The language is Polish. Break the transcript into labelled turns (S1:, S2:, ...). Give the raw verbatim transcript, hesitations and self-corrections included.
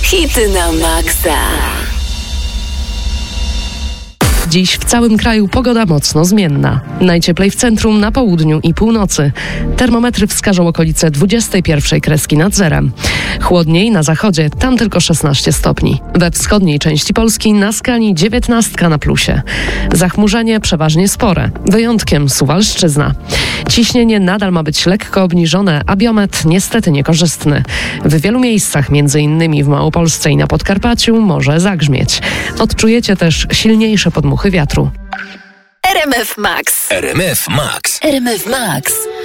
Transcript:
S1: Hity na maksa.
S2: Dziś w całym kraju pogoda mocno zmienna. Najcieplej w centrum, na południu i północy. Termometry wskażą okolice dwudziestej pierwszej kreski nad zerem. Chłodniej na zachodzie, tam tylko szesnaście stopni. We wschodniej części Polski na skali dziewiętnastka na plusie. Zachmurzenie przeważnie spore, wyjątkiem Suwalszczyzna. Ciśnienie nadal ma być lekko obniżone, a biometr niestety niekorzystny. W wielu miejscach, między innymi w Małopolsce i na Podkarpaciu, może zagrzmieć. Odczujecie też silniejsze podmuchy wiatru.
S1: R M F Max.
S3: R M F Max.
S1: R M F Max.